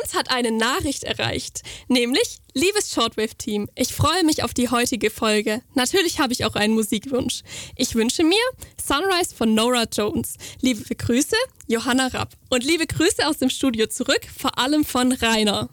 Uns hat eine Nachricht erreicht, nämlich: Liebes Shortwave-Team, ich freue mich auf die heutige Folge. Natürlich habe ich auch einen Musikwunsch. Ich wünsche mir Sunrise von Norah Jones. Liebe Grüße, Johanna Rapp. Und liebe Grüße aus dem Studio zurück, vor allem von Rainer.